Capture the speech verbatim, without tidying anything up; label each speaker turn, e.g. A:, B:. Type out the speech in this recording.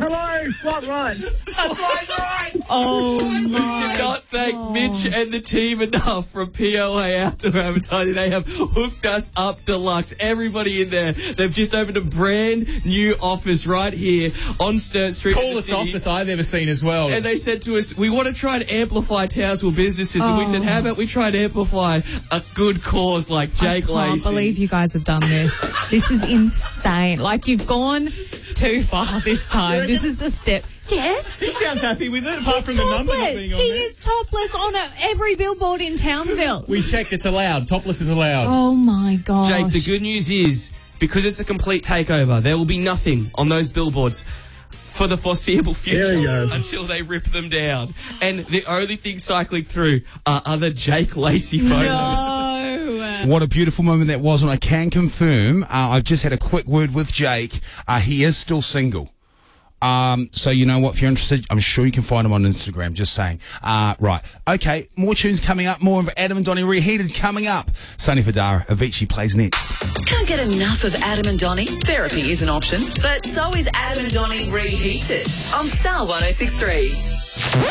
A: Hello, Spot Run.
B: Oh,
C: We
B: my
C: cannot thank
B: God.
C: Mitch and the team enough from P O A Outdoor Advertising. They have hooked us up deluxe. Everybody in there. They've just opened a brand new office right here on Sturt Street. in the
D: Coolest
C: city.
D: office I've ever seen as well.
C: And they said to us, we want to try and amplify Townsville businesses. And we
B: Oh.
C: said, how about we try and amplify a good cause like Jake
B: I can't
C: Lacey?
B: believe you guys have done this. This is insane. Like, you've gone too far this time. This is a step. Yes.
D: He sounds happy with it, apart
B: He's
D: from the number not
B: topless.
D: being on
B: He
D: there.
B: is topless on a, every billboard in Townsville.
D: We checked, it's allowed. Topless is allowed.
B: Oh, my gosh.
C: Jake, the good news is, because it's a complete takeover, there will be nothing on those billboards for the foreseeable future
A: There you go.
C: until they rip them down. And the only thing cycling through are other Jake Lacey photos.
B: No.
E: What a beautiful moment that was, and I can confirm, uh, I've just had a quick word with Jake. Uh, he is still single. Um, so you know what, if you're interested, I'm sure you can find him on Instagram, just saying. Uh, right. Okay, more tunes coming up, more of Adam and Donnie Reheated coming up. Sonny Fodera, Avicii plays next.
F: Can't get enough of Adam and Donnie? Therapy is an option, but so is Adam and Donnie Reheated on Star one oh six three.